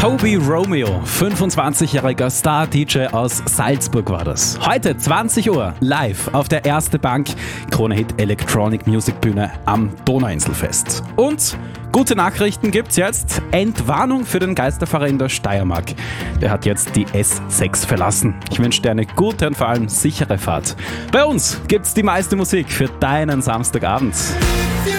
Toby Romeo, 25-jähriger Star-DJ aus Salzburg war das. Heute 20 Uhr live auf der Erste Bank Krone-Hit Electronic Music Bühne am Donauinselfest. Und gute Nachrichten gibt's jetzt. Entwarnung für den Geisterfahrer in der Steiermark. Der hat jetzt die S6 verlassen. Ich wünsche dir eine gute und vor allem sichere Fahrt. Bei uns gibt's die meiste Musik für deinen Samstagabend.